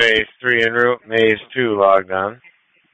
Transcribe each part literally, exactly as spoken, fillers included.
Maze three en route, Maze two logged on.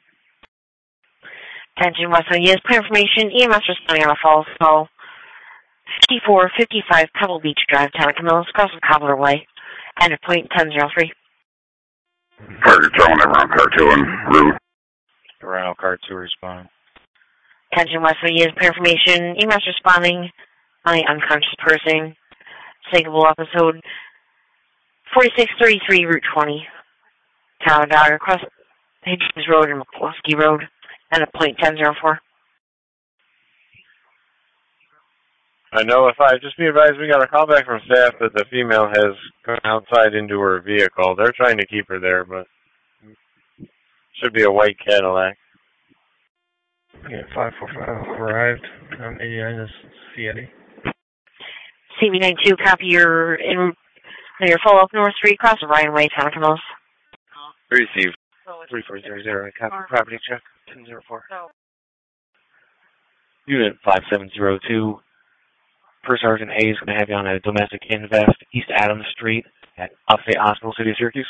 Attention West Side, yes, clear information, E M S responding on a false call. fifty-four fifty-five Pebble Beach Drive, Tonica Mills, across the Cobbler Way. And at point ten oh three. Target throwing ever on car two en route. Toronto car two responding. Attention West Side, yes, clear information, E M S responding on the unconscious person. Sakeable episode forty-six thirty-three, Route twenty. Talladega, across Higgs Road and McCloskey Road, and at point ten oh four. I know if I just be advised, we got a call back from staff that the female has gone outside into her vehicle. They're trying to keep her there, but should be a white Cadillac. Yeah, five four five arrived on eighty-nine is Fiat. C B ninety-two, copy your in your follow-up North Street, across the Ryan Way, Tonica Mills. Receive. three four zero zero, copy property check, ten oh four. Unit five seven zero two, First Sergeant Hayes going to have you on a domestic invest, East Adams Street at Upstate Hospital, City of Syracuse.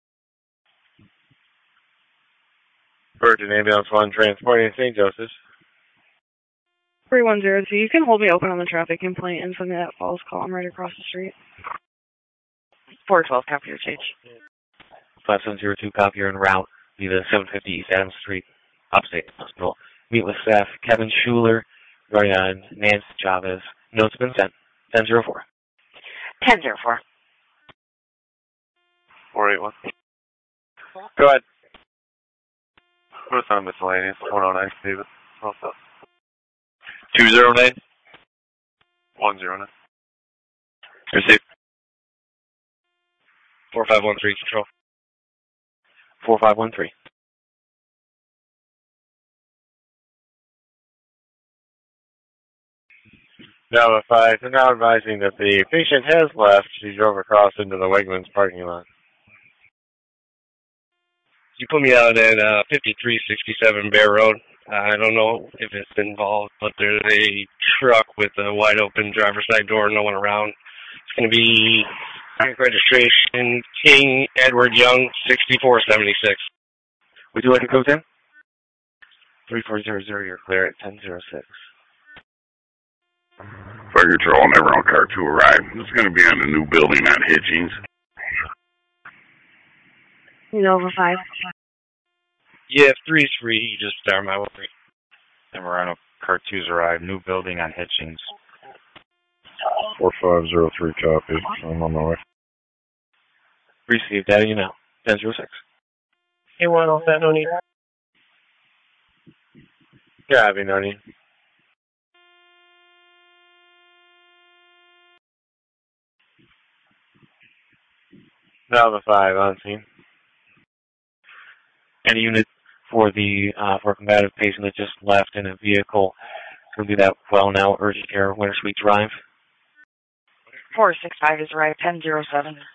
Virgin Ambulance one transporting Saint Joseph's. three one zero two, you can hold me open on the traffic complaint and send me that false call. I'm right across the street. four twelve, copy your change. five seven zero two, copy you're en route via the seven fifty East Adams Street, Upstate Hospital. Meet with staff Kevin Schuler, regarding on Nancy Chavez. Notes been sent. ten oh four. ten oh four. four eight one. Go ahead. Put us on miscellaneous. one oh nine, David. two oh nine. one oh nine. Receive. four five one three, control. four five one three. Now, if I am now advising that the patient has left, she drove across into the Wegmans parking lot. You put me out at uh, fifty-three sixty-seven Bear Road. Uh, I don't know if it's involved, but there's a truck with a wide open driver's side door, no one around. It's going to be registration King Edward Young, sixty-four seventy-six. Would you like a code ten? three four zero zero, you're clear at ten oh six. Fire control and ever on car two arrived. It's going to be on the new building at Hitchings. Nova five. Yeah, if three's free, you just start my way. Emerano car two's arrived, new building on Hitchings. four five zero three, copy. I'm on my way. Received data, you know. ten oh six. Hey, one off that, no need. Copy, no need. Nova five on scene. Any unit for the uh, for a combative patient that just left in a vehicle. It's going to be that well now urgent care Winter Suite Drive. four six five is arrived, ten oh seven.